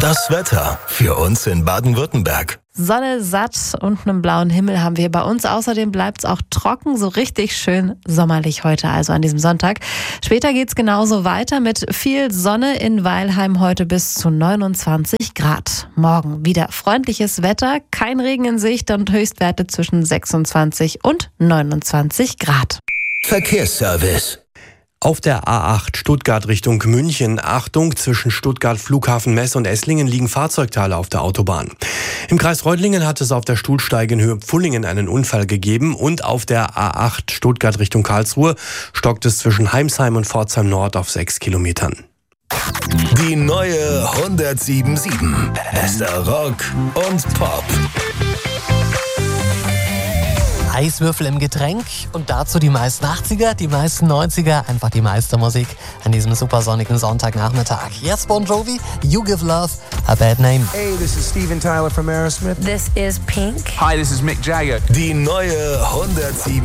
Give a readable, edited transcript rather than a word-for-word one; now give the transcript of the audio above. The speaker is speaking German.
Das Wetter für uns in Baden-Württemberg. Sonne satt und einen blauen Himmel haben wir bei uns. Außerdem bleibt es auch trocken, so richtig schön sommerlich heute, also an diesem Sonntag. Später geht's genauso weiter mit viel Sonne in Weilheim heute bis zu 29 Grad. Morgen wieder freundliches Wetter, kein Regen in Sicht und Höchstwerte zwischen 26 und 29 Grad. Verkehrsservice. Auf der A8 Stuttgart Richtung München. Achtung, zwischen Stuttgart Flughafen Mess und Esslingen liegen Fahrzeugteile auf der Autobahn. Im Kreis Reutlingen hat es auf der Stuhlsteige in Höhe Pfullingen einen Unfall gegeben und auf der A8 Stuttgart Richtung Karlsruhe stockt es zwischen Heimsheim und Pforzheim Nord auf 6 Kilometern. Die neue 107.7. Bester Rock und Pop. Eiswürfel im Getränk und dazu die meisten 80er, die meisten 90er, einfach die meiste Musik an diesem supersonnigen Sonntagnachmittag. Yes, Bon Jovi, You Give Love a Bad Name. Hey, this is Steven Tyler from Aerosmith. This is Pink. Hi, this is Mick Jagger. Die neue 107.7.